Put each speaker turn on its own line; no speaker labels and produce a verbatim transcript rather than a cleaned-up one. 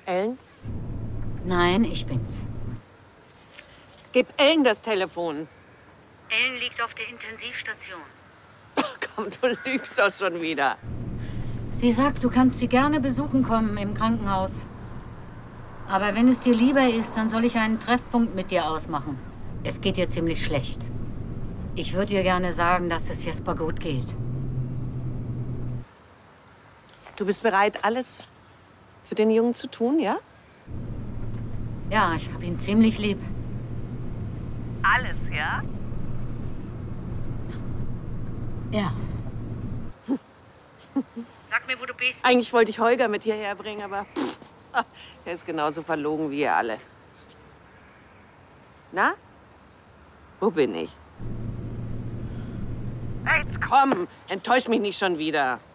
Ellen?
Nein, ich bin's.
Gib Ellen das Telefon.
Ellen liegt auf der Intensivstation.
Ach, komm, du lügst doch schon wieder.
Sie sagt, du kannst sie gerne besuchen kommen im Krankenhaus. Aber wenn es dir lieber ist, dann soll ich einen Treffpunkt mit dir ausmachen. Es geht ihr ziemlich schlecht. Ich würde ihr gerne sagen, dass es Jesper gut geht.
Du bist bereit, alles für den Jungen zu tun, ja?
Ja, ich habe ihn ziemlich lieb.
Alles, ja?
Ja. Sag mir, wo du bist.
Eigentlich wollte ich Holger mit hierher bringen, aber pff, er ist genauso verlogen wie ihr alle. Na? Wo bin ich? Hey, jetzt komm, enttäusch mich nicht schon wieder.